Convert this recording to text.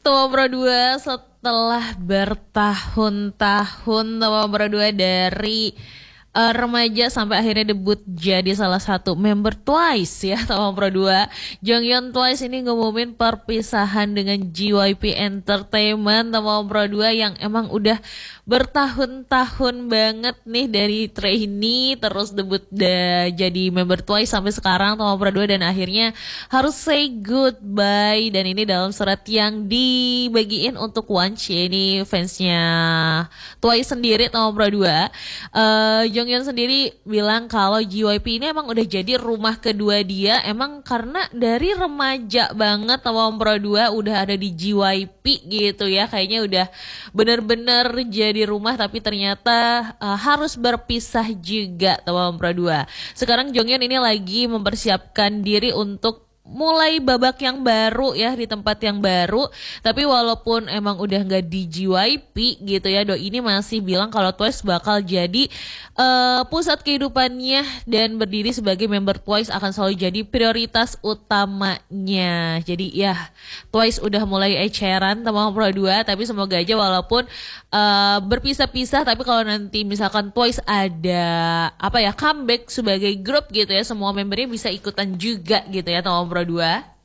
Tua Pro 2 setelah bertahun-tahun Tua Pro 2 dari remaja sampai akhirnya debut jadi salah satu member Twice ya Tua Pro 2. Jonghyun Twice ini ngumumin perpisahan dengan JYP Entertainment Tua Pro 2 yang emang udah bertahun-tahun banget nih dari trainee terus debut jadi member Twice sampai sekarang Tua Pro 2 dan akhirnya harus say goodbye, dan ini dalam surat yang dibagiin untuk Wonch, ini fansnya Twice sendiri Tua Pro 2. Jonghyun sendiri bilang kalau JYP ini emang udah jadi rumah kedua dia, emang karena dari remaja banget Tua Pro 2 udah ada di JYP gitu ya, kayaknya udah bener-bener jadi rumah, tapi ternyata harus berpisah juga Tua Pro 2. Sekarang Jonghyun ini lagi mempersiapkan diri untuk mulai babak yang baru ya di tempat yang baru. Tapi walaupun emang udah nggak di JYP gitu ya, Doi ini masih bilang kalau Twice bakal jadi pusat kehidupannya dan berdiri sebagai member Twice akan selalu jadi prioritas utamanya. Jadi ya Twice udah mulai eceran sama Pro 2, tapi semoga aja walaupun berpisah-pisah, tapi kalau nanti misalkan Twice ada apa ya comeback sebagai grup gitu ya, semua membernya bisa ikutan juga gitu ya sama Pro 2.